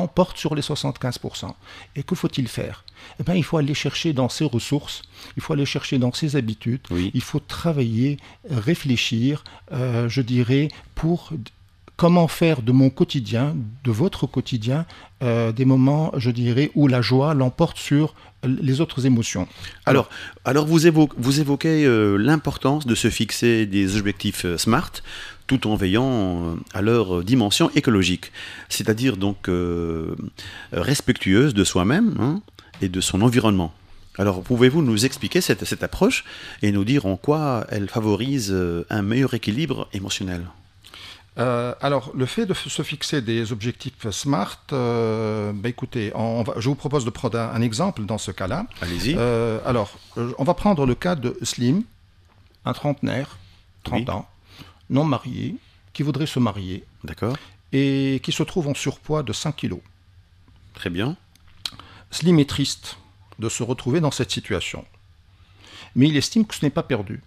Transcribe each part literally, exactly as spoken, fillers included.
l'emporte sur les soixante-quinze pour cent. Et que faut-il faire? Eh bien, il faut aller chercher dans ses ressources, il faut aller chercher dans ses habitudes, Oui. il faut travailler, réfléchir, euh, je dirais, pour comment faire de mon quotidien, de votre quotidien, euh, des moments, je dirais, où la joie l'emporte sur les autres émotions. Alors, alors vous, évo- vous évoquez euh, l'importance de se fixer des objectifs euh, SMART tout en veillant euh, à leur dimension écologique, c'est-à-dire donc euh, respectueuse de soi-même, hein, et de son environnement. Alors, pouvez-vous nous expliquer cette, cette approche et nous dire en quoi elle favorise euh, un meilleur équilibre émotionnel? Euh, alors, le fait de f- se fixer des objectifs SMART, euh, bah, écoutez, on va- je vous propose de prendre un, un exemple dans ce cas-là. Allez-y. Euh, alors, euh, on va prendre le cas de Slim, un trentenaire, trente Oui. ans, non marié, qui voudrait se marier D'accord. et qui se trouve en surpoids de cinq kilos. Très bien. Slim est triste de se retrouver dans cette situation, mais il estime que ce n'est pas perdu.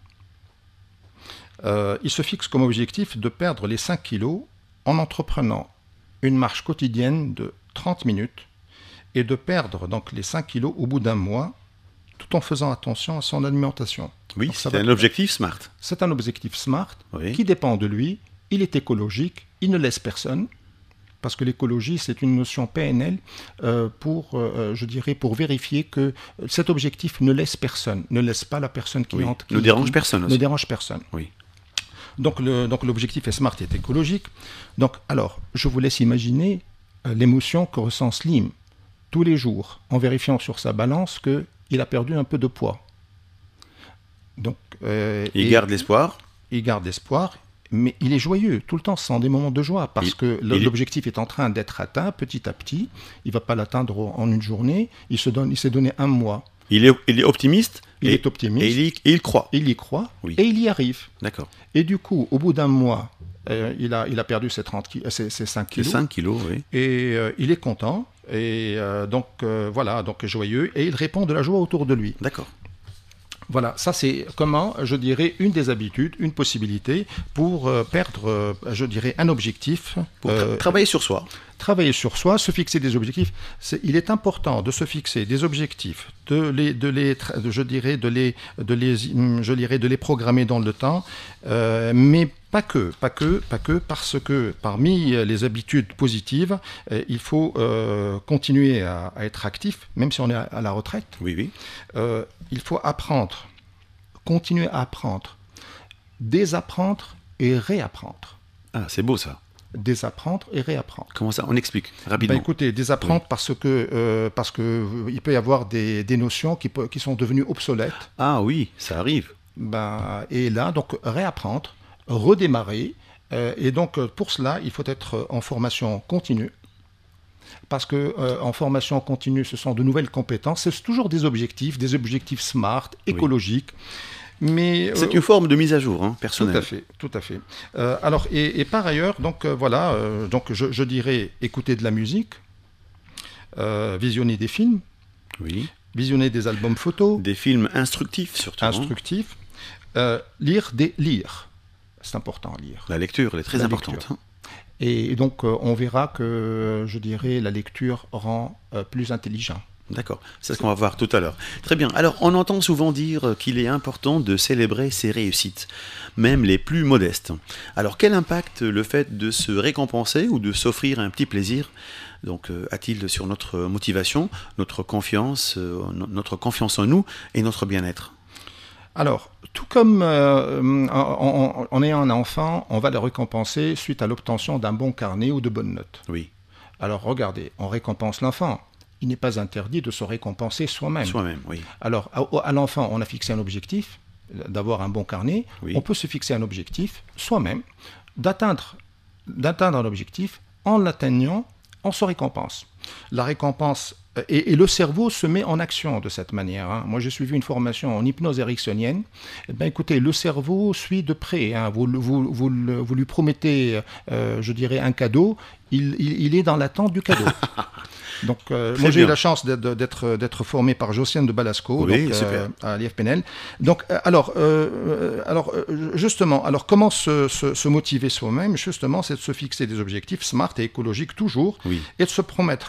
Euh, il se fixe comme objectif de perdre les cinq kilos en entreprenant une marche quotidienne de trente minutes et de perdre donc les cinq kilos au bout d'un mois tout en faisant attention à son alimentation. Oui, Donc, ça c'est va un de- objectif SMART. C'est un objectif SMART Oui. qui dépend de lui, il est écologique, il ne laisse personne, parce que l'écologie c'est une notion P N L euh, pour, euh, je dirais, pour vérifier que cet objectif ne laisse personne, ne laisse pas la personne qui Oui. entre. Ne qui- dérange qui- personne Ne aussi. dérange personne. Oui. Donc, le, donc l'objectif est SMART est écologique. Donc, alors, je vous laisse imaginer euh, l'émotion que ressent Slim tous les jours en vérifiant sur sa balance qu'il a perdu un peu de poids. Donc, euh, Il et garde l'espoir. il garde espoir, mais il est joyeux tout le temps, ce sont des moments de joie, parce Il- que le- il est- l'objectif est en train d'être atteint petit à petit. Il ne va pas l'atteindre en une journée. Il se donne, il s'est donné un mois. Il est, il est optimiste. Il et, est optimiste. Et il y, et il croit. Il y croit Oui. et il y arrive. D'accord. Et du coup, au bout d'un mois, euh, il, a, il a perdu ses, trente ki- euh, ses, ses cinq C'est kilos. cinq kilos, oui. Et euh, il est content. Et euh, donc, euh, voilà, donc joyeux. Et il répand de la joie autour de lui. D'accord. Voilà, ça c'est comment, je dirais, une des habitudes, une possibilité pour euh, perdre, euh, je dirais, un objectif. Pour tra- euh, travailler sur soi. Travailler sur soi, se fixer des objectifs. C'est, il est important de se fixer des objectifs, de les, de les, tra- de- je dirais, de les, de les, hum, je dirais, de les programmer dans le temps, euh, mais pas que, pas que, pas que, parce que parmi les habitudes positives, euh, il faut euh, continuer à, à être actif, même si on est à, à la retraite. Oui, oui. Euh, il faut apprendre, continuer à apprendre, désapprendre et réapprendre. Ah, c'est beau ça. Désapprendre et réapprendre. Comment ça? On explique Ben, rapidement. écoutez, désapprendre parce que euh, parce que euh, il peut y avoir des, des notions qui, peut- qui sont devenues obsolètes. Ah oui, ça arrive. Ben, et là, donc réapprendre, redémarrer. euh, et donc euh, pour cela, il faut être en formation continue. Parce que euh, en formation continue, ce sont de nouvelles compétences. C'est toujours des objectifs, des objectifs SMART, écologiques. Mais euh, C'est une forme de mise à jour, hein, tout personnelle. à fait, tout à fait. Euh, alors, et, et par ailleurs, donc euh, voilà, euh, donc je, je dirais écouter de la musique, euh, visionner des films, Oui. visionner des albums photos, Des films instructifs surtout. hein. instructifs, euh, lire des lire. C'est important lire. La lecture, elle est très La importante. lecture. hein. Et, et donc euh, on verra que, je dirais, la lecture rend euh, plus intelligent. D'accord, c'est ce qu'on va voir tout à l'heure. Très bien, alors on entend souvent dire qu'il est important de célébrer ses réussites, même les plus modestes. Alors quel impact le fait de se récompenser ou de s'offrir un petit plaisir donc, euh, a-t-il sur notre motivation, notre confiance, euh, no- notre confiance en nous et notre bien-être? Alors, tout comme euh, en, en- en ayant un enfant, on va le récompenser suite à l'obtention d'un bon carnet ou de bonnes notes. Oui, Alors regardez, on récompense l'enfant. Il n'est pas interdit de se récompenser soi-même. soi-même, oui. Alors, à, à l'enfant, on a fixé un objectif, d'avoir un bon carnet. Oui. On peut se fixer un objectif soi-même, d'atteindre, d'atteindre un objectif. En l'atteignant, on se récompense. La récompense, et, et le cerveau se met en action de cette manière. hein. Moi, j'ai suivi une formation en hypnose ericksonienne. Eh ben, écoutez, le cerveau suit de près. hein. Vous, le- vous, vous, le- vous lui promettez, euh, je dirais, un cadeau. Il, il, il est dans l'attente du cadeau. Donc, euh, Très moi, j'ai eu bien. la chance d'être, d'être, d'être formé par Josiane de Balasco, Oui, donc, super. à l'I F P N L. Donc, euh, alors, euh, euh, alors euh, justement, alors comment se, se, se motiver soi-même? Justement, c'est de se fixer des objectifs smart et écologiques toujours, Oui. et de se promettre